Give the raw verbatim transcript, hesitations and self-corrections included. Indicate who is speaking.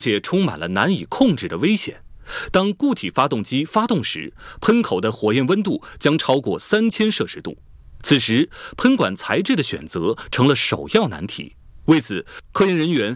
Speaker 1: 且充满了难以控制的危险。当固体发动机发动时，喷口的火焰温度将超过三千摄氏度。此时，喷管材质的选择成了首要难题。为此，科研人员